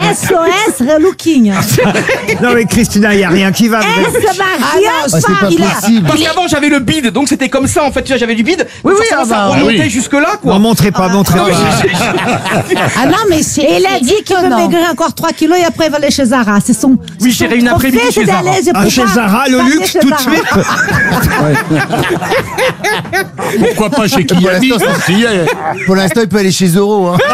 SOS relooking. Non mais Christina, il n'y a rien qui va. Ça va rien c'est pas possible. Parce qu'avant j'avais le bide, donc c'était comme ça en fait, tu vois, j'avais du bide. Oui, oui, forcément, ça ah bah, remontait oui. jusque là quoi. Non, montrez pas. Ah non, mais c'est. Et il a dit qu'il veut maigrir encore 3 kilos et après il va aller chez Zara. C'est son. Oui, j'irai une après-midi chez Zara. Chez Zara, le luxe, tout de suite. Pourquoi pas chez Kiabi? Pour l'instant, il peut aller chez Zoro. Hein.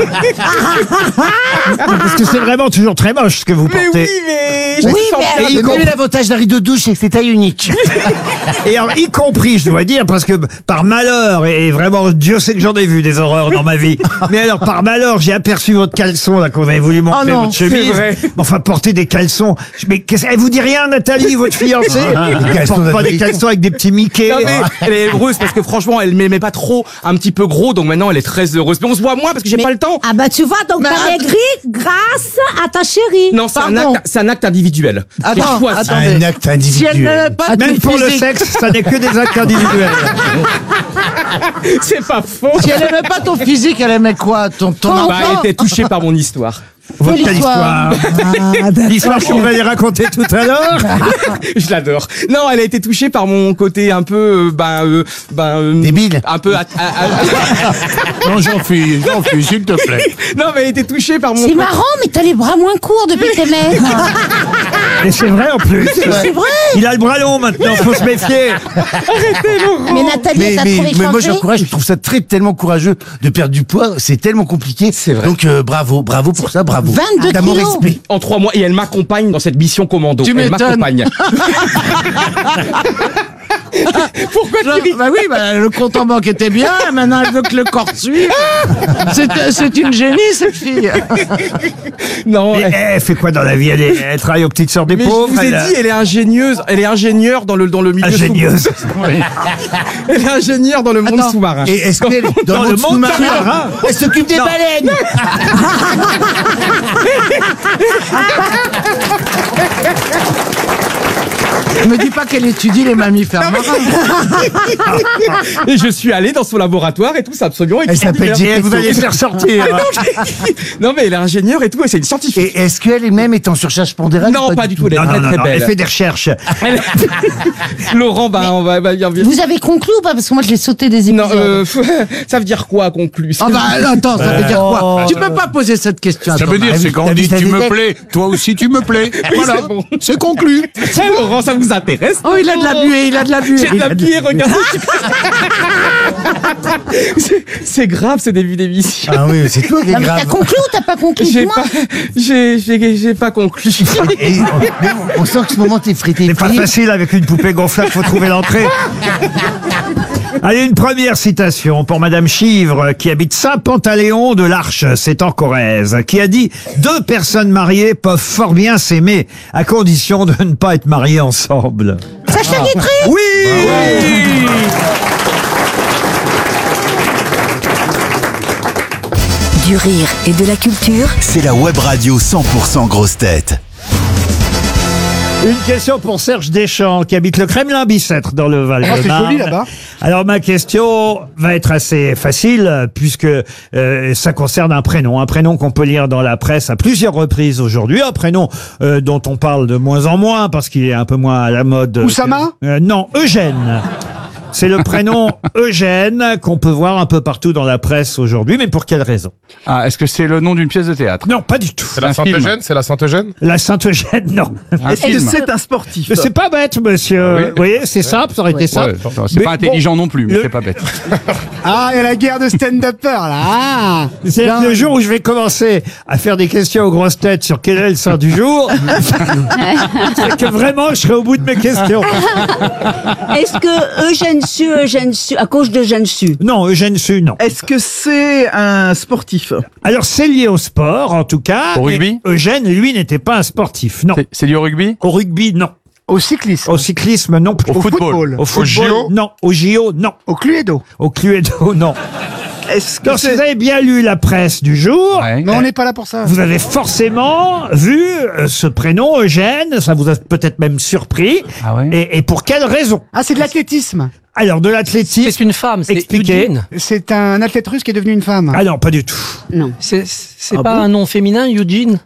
Parce que c'est vraiment toujours très moche ce que vous portez. mais. Oui, Et mais y compris- l'avantage d'un rideau de douche, c'est que c'est taille unique. Et alors, y compris, je dois dire, parce que par malheur, et vraiment, Dieu sait que j'en ai vu des horreurs dans ma vie. Mais alors, par malheur, j'ai aperçu votre caleçon, là, qu'on avait voulu montrer, non, votre chemise. c'est vrai. Enfin, porter des caleçons. Mais elle vous dit rien, Nathalie, votre fiancée? Elle porte pas des caleçons avec des petits Mickey. Non, mais elle est heureuse parce que franchement elle m'aimait pas trop, un petit peu gros, donc maintenant elle est très heureuse. Mais on se voit moins parce que j'ai pas le temps. Ah bah tu vois, donc t'as maigri grâce à ta chérie. Non, c'est un acte individuel. J'ai Attends, choisi. attendez. Un acte Si elle individuel. n'avait pas Même ton pour le physique, sexe, ça n'est que des actes individuels. C'est pas faux. si elle aimait pas ton physique, elle aimait quoi? Ton Bah, enfant? elle était touchée par mon histoire. Votre Quelle histoire. L'histoire qu'on va les raconter tout à l'heure. Je l'adore. Non, elle a été touchée par mon côté un peu, Débile. un peu. Non, j'en suis, s'il te plaît. Non, mais elle a été touchée par mon. C'est marrant, mais t'as les bras moins courts depuis que t'es maigre. Et c'est vrai en plus. C'est vrai. Il a le bras long maintenant, faut se méfier. Mais Nathalie, t'as trouvé mais moi changer. j'encourage, je trouve ça tellement courageux de perdre du poids, c'est tellement compliqué. C'est vrai. Donc bravo pour ça, bravo. 22 T'as mon kilos. respect. En 3 mois, et elle m'accompagne dans cette mission commando. Tu Elle m'étonnes. m'accompagne. Pourquoi tu ris? Bah oui, bah, le compte en banque était bien, maintenant elle veut que le corps suive. C'est une génie cette fille. Non. Et elle fait quoi dans la vie? Elle travaille aux petites sœurs des Mais pauvres. je vous ai dit, elle est ingénieuse. Elle est ingénieure dans le milieu Ingénieuse. sous-marin. Elle est ingénieure dans le monde Attends. sous-marin. Et est-ce qu'elle dans le monde sous-marin, elle s'occupe des baleines? Ne me dis pas qu'elle étudie les mammifères marins. Et je suis allé dans son laboratoire et tout, c'est absolument Elle s'appelle extraordinaire. Et vous allez faire sortir. Non, mais elle est ingénieure et tout, et c'est une scientifique. Et est-ce qu'elle est-même en surcharge pondérale? Non, pas du tout, elle est Non, très non, très non, elle belle. fait des recherches. Laurent, on va bien. Vous avez conclu ou pas? Parce que moi, je l'ai sauté des Non, épisodes. ça veut dire quoi, conclu? Ah bah attends, ça veut dire quoi? Tu peux pas poser cette question. à Ça ton veut dire, mari. c'est quand on T'as dit vu sa tu me tête? plais, toi aussi tu me plais. Voilà, c'est bon. c'est conclu. Ça, Laurent, ça vous intéresse? Oh, il a de la buée, il a de la buée. J'ai de la bière, regardez. C'est grave ce début d'émission. Ah oui, c'est toi qui est Non, mais t'as grave. conclu ou t'as pas conclu? J'ai Dis-moi. pas, j'ai pas conclu. Et on sent que ce moment t'es frité. C'est pas facile avec une poupée gonflable, faut trouver l'entrée. Allez, une première citation pour Madame Chivre, qui habite Saint-Pantaléon de l'Arche, c'est en Corrèze, qui a dit « 2 personnes mariées peuvent fort bien s'aimer, à condition de ne pas être mariées ensemble. Sacha Guitry » Oui, Du rire et de la culture. C'est la web radio 100% grosse tête. Une question pour Serge Deschamps, qui habite le Kremlin-Bicêtre dans le Val-de-Marne. c'est joli là-bas. Alors ma question va être assez facile, puisque ça concerne un prénom qu'on peut lire dans la presse à plusieurs reprises aujourd'hui, un prénom dont on parle de moins en moins, parce qu'il est un peu moins à la mode. Oussama Non, Eugène. C'est le prénom Eugène qu'on peut voir un peu partout dans la presse aujourd'hui, mais pour quelle raison? Ah, est-ce que c'est le nom d'une pièce de théâtre? Non, pas du tout. C'est la Sainte-Eugène, c'est la Sainte-Eugène. La Sainte-Eugène, non. Un film. un sportif? Mais c'est pas bête, monsieur. Oui. Vous voyez, c'est simple, ça aurait été simple. Ouais, c'est Mais pas intelligent non plus, mais le- c'est pas bête. Ah, il y a la guerre de stand-upper là. Ah. C'est le jour où je vais commencer à faire des questions aux grosses têtes sur quel est le saint du jour, c'est que vraiment je serai au bout de mes questions. Est-ce que Eugène Sue, à cause d'Eugène Sue? Non, Eugène Sue, non. Est-ce que c'est un sportif? Alors c'est lié au sport, en tout cas. Au rugby Et Eugène, lui, n'était pas un sportif, non. C'est lié au rugby? Au rugby, non. Au cyclisme. Au cyclisme, non plus. Au football. Au football, JO non. Au JO, non. Au Cluedo. Au Cluedo, non. Est-ce que Donc, si vous c'est... avez bien lu la presse du jour, Ouais. Mais on n'est pas là pour ça. vous avez forcément vu ce prénom Eugène, ça vous a peut-être même surpris. Ah ouais. Et pour quelle raison? Ah, c'est de l'athlétisme. Alors, de l'athlétisme. C'est une femme, c'est Expliquez. Eugene. C'est un athlète russe qui est devenu une femme. Ah non, pas du tout. Non. C'est pas un nom féminin, Eugene?